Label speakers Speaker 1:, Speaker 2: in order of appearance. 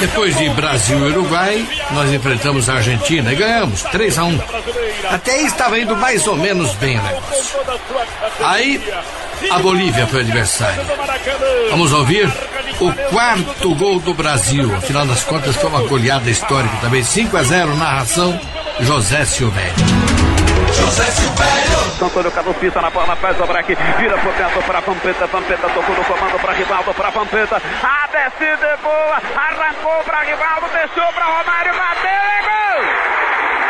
Speaker 1: Depois de Brasil e Uruguai, nós enfrentamos a Argentina e ganhamos 3-1. Até aí estava indo mais ou menos bem o negócio. Aí, a Bolívia foi o adversário. Vamos ouvir o quarto gol do Brasil. Afinal das contas, foi uma goleada histórica também. 5-0, narração José Silvério.
Speaker 2: José Silvério. Antônio Carlos pisa na bola, faz o break, vira por dentro para Vampeta, Vampeta tocou no comando para Rivaldo, para Vampeta, a descida é boa, arrancou para Rivaldo, deixou para Romário, bateu, é gol!